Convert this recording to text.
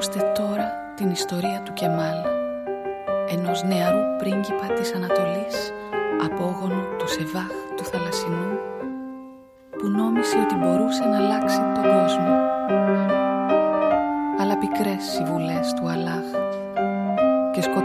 Ακούστε τώρα την ιστορία του Κεμάλ, ενός νεαρού πρίγκιπα της Ανατολής, απόγονου του Σεβάχ του Θαλασσινού, που νόμισε ότι μπορούσε να αλλάξει τον κόσμο. Αλλά πικρές συμβουλές του